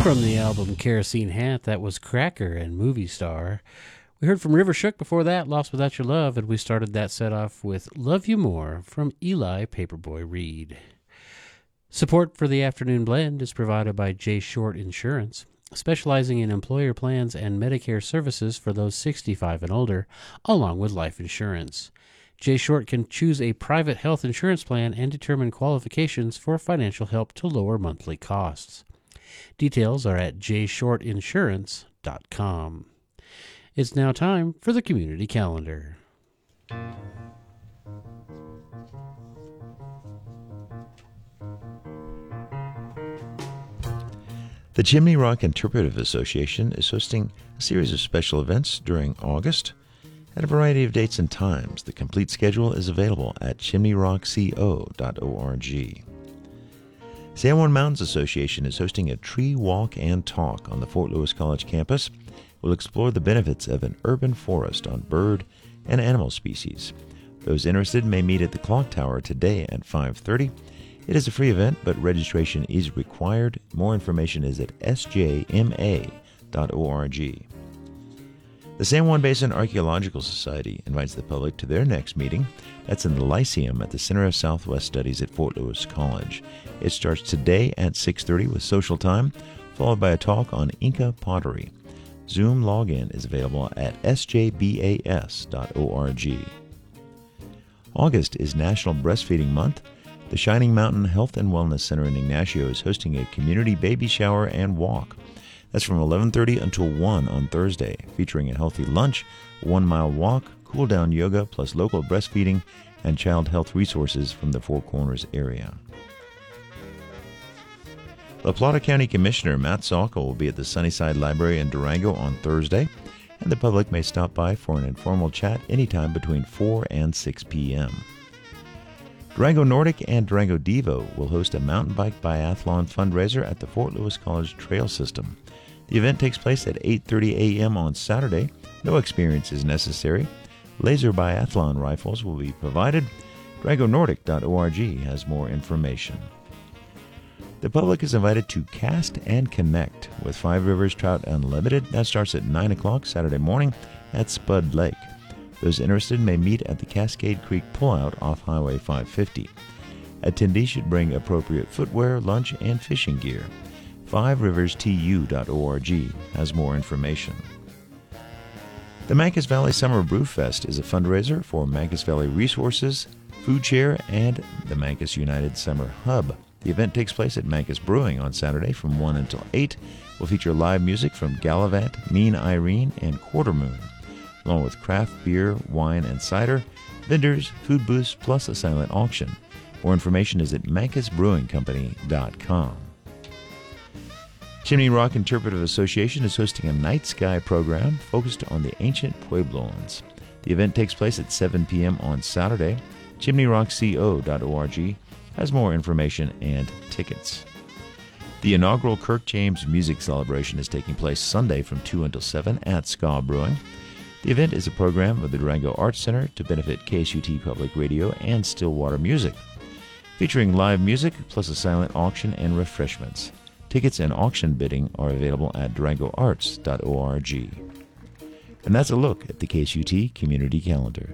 From the album Kerosene Hat, that was Cracker and Movie Star. We heard from River Shook before that, Lost Without Your Love, and we started that set off with Love You More from Eli Paperboy Reed. Support for the Afternoon Blend is provided by J. Short Insurance, specializing in employer plans and Medicare services for those 65 and older, along with life insurance. J. Short can choose a private health insurance plan and determine qualifications for financial help to lower monthly costs. Details are at jshortinsurance.com. It's now time for the community calendar. The Chimney Rock Interpretive Association is hosting a series of special events during August at a variety of dates and times. The complete schedule is available at chimneyrockco.org. San Juan Mountains Association is hosting a tree walk and talk on the Fort Lewis College campus. We'll explore the benefits of an urban forest on bird and animal species. Those interested may meet at the Clock Tower today at 5:30. It is a free event, but registration is required. More information is at sjma.org. The San Juan Basin Archaeological Society invites the public to their next meeting. That's in the Lyceum at the Center of Southwest Studies at Fort Lewis College. It starts today at 6:30 with social time, followed by a talk on Inca pottery. Zoom login is available at sjbas.org. August is National Breastfeeding Month. The Shining Mountain Health and Wellness Center in Ignacio is hosting a community baby shower and walk. That's from 11:30 until 1 on Thursday, featuring a healthy lunch, a 1-mile walk, cool-down yoga, plus local breastfeeding and child health resources from the Four Corners area. La Plata County Commissioner Matt Salka will be at the Sunnyside Library in Durango on Thursday, and the public may stop by for an informal chat anytime between 4 and 6 p.m. Durango Nordic and Durango Devo will host a mountain bike biathlon fundraiser at the Fort Lewis College Trail System. The event takes place at 8:30 a.m. on Saturday. No experience is necessary. Laser biathlon rifles will be provided. DurangoNordic.org has more information. The public is invited to Cast and Connect with Five Rivers Trout Unlimited. That starts at 9 o'clock Saturday morning at Spud Lake. Those interested may meet at the Cascade Creek Pullout off Highway 550. Attendees should bring appropriate footwear, lunch, and fishing gear. FiveRiversTU.org has more information. The Mancos Valley Summer Brew Fest is a fundraiser for Mancos Valley Resources, Food Share, and the Mancos United Summer Hub. The event takes place at Mancos Brewing on Saturday from 1 until 8. Will feature live music from Gallivant, Mean Irene, and Quartermoon, along with craft beer, wine, and cider, vendors, food booths, plus a silent auction. More information is at mancosbrewingcompany.com. Chimney Rock Interpretive Association is hosting a night sky program focused on the ancient Puebloans. The event takes place at 7 p.m. on Saturday. chimneyrockco.org has more information and tickets. The inaugural Kirk James Music Celebration is taking place Sunday from 2 until 7 at Ska Brewing. The event is a program of the Durango Arts Center to benefit KSUT Public Radio and Stillwater Music, featuring live music plus a silent auction and refreshments. Tickets and auction bidding are available at durangoarts.org. And that's a look at the KSUT Community Calendar.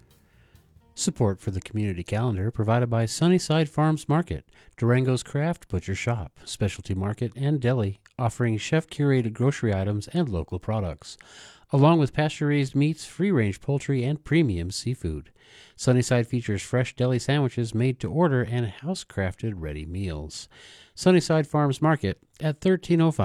Support for the community calendar provided by Sunnyside Farms Market, Durango's craft butcher shop, specialty market, and deli, offering chef-curated grocery items and local products, along with pasture-raised meats, free-range poultry, and premium seafood. Sunnyside features fresh deli sandwiches made to order and house-crafted ready meals. Sunnyside Farms Market at 1305